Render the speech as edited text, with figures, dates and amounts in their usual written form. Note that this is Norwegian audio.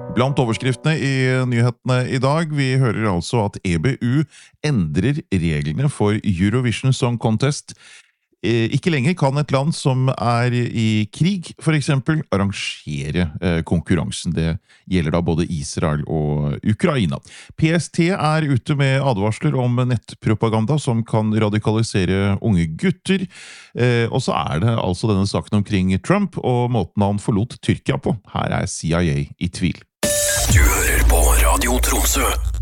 Blant overskriftene i nyhetene i dag, vi hører altså at EBU endrer reglene for Eurovision Song Contest. Ikke lenger kan et land som i krig, for eksempel, arrangere konkurransen. Det gjelder da både Israel og Ukraina. PST ute med advarsler om nettpropaganda som kan radikalisere unge gutter. Og så det altså denne saken omkring Trump og måten han forlot Tyrkia på. Her CIA i tvil. Du hører på Radio Tromsø.